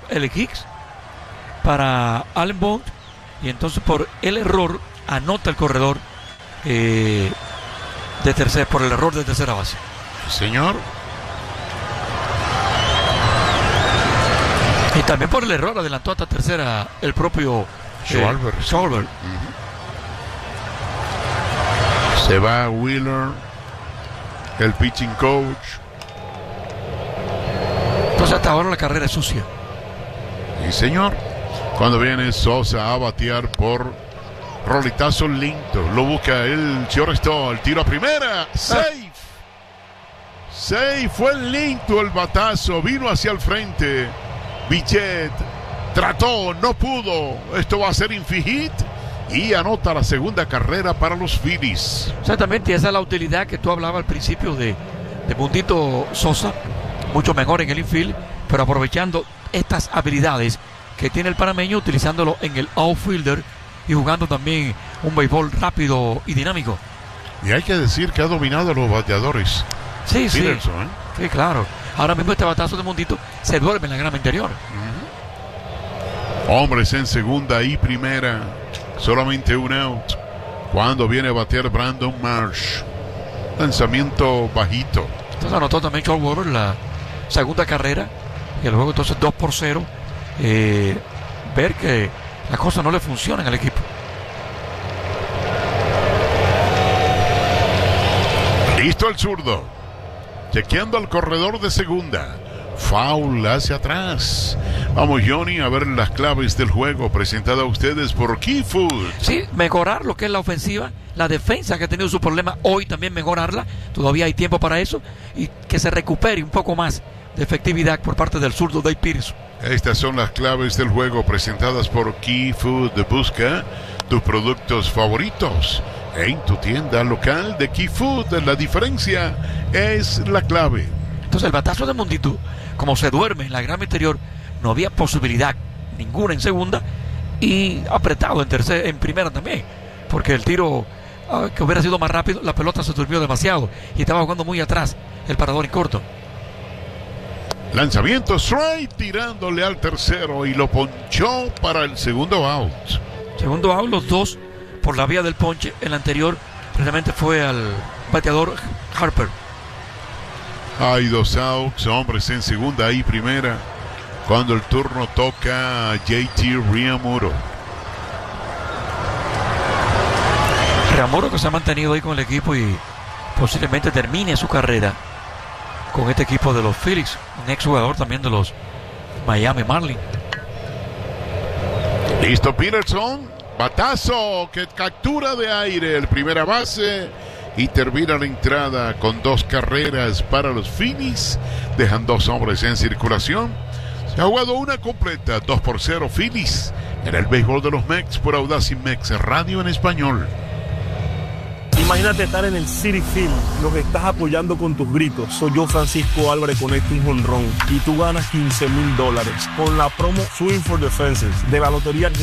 el Hicks para Allen Bond, y entonces por el error anota el corredor por el error de tercera base. Señor. Y también por el error adelantó hasta tercera el propio Schwarber. Se va Wheeler, el pitching coach. Entonces hasta ahora la carrera es sucia. Sí, señor. Cuando viene Sosa a batear por rolitazo lento. Lo busca el shortstop. El tiro a primera. Safe. Safe. Fue lento el batazo. Vino hacia el frente. Bichette trató, no pudo. Esto va a ser infihit. Y anota la segunda carrera para los Phillies. Exactamente, esa es la utilidad que tú hablabas al principio de Mundito Sosa. Mucho mejor en el infield, pero aprovechando estas habilidades que tiene el panameño, utilizándolo en el outfielder y jugando también un béisbol rápido y dinámico. Y hay que decir que ha dominado a los bateadores. Sí, Peterson, sí. Sí, claro. Ahora mismo este batazo de Mundito se duerme en la grama interior. Hombres en segunda y primera. Solamente un out. Cuando viene a batear Brandon Marsh. Lanzamiento bajito. Entonces anotó también Charles Weber la segunda carrera. Y el juego entonces 2-0. Ver que las cosas no le funcionan al equipo. Listo el zurdo. Chequeando al corredor de segunda. Foul hacia atrás. Vamos, Johnny, a ver las claves del juego presentada a ustedes por Key Food. Sí, mejorar lo que es la ofensiva, la defensa que ha tenido su problema, hoy también mejorarla. Todavía hay tiempo para eso y que se recupere un poco más de efectividad por parte del zurdo Dave Peterson. Estas son las claves del juego presentadas por Key Food. Busca tus productos favoritos en tu tienda local de Key Food. La diferencia es la clave. Entonces el batazo de Mundito, como se duerme en la grama interior, no había posibilidad ninguna en segunda y apretado en primera también, porque el tiro que hubiera sido más rápido, la pelota se durmió demasiado y estaba jugando muy atrás el parador en corto. Lanzamiento strike, tirándole al tercero y lo ponchó para el segundo out. Segundo out, los dos por la vía del ponche. El anterior precisamente fue al bateador Harper. Hay dos outs, hombres en segunda y primera. Cuando el turno toca a JT Realmuto. Realmuto, que se ha mantenido ahí con el equipo y posiblemente termine su carrera con este equipo de los Phillies, un exjugador también de los Miami Marlins. Listo Peterson, batazo que captura de aire el primera base y termina la entrada con dos carreras para los Phillies. Dejan dos hombres en circulación. Se ha jugado una completa, 2-0 Phillies en el béisbol de los Mex por Audacy Mex Radio en español. Imagínate estar en el Citi Field, lo que estás apoyando con tus gritos. Soy yo, Francisco Álvarez, conecto un jonrón y tú ganas $15,000 con la promo Swing for the Fences de la Lotería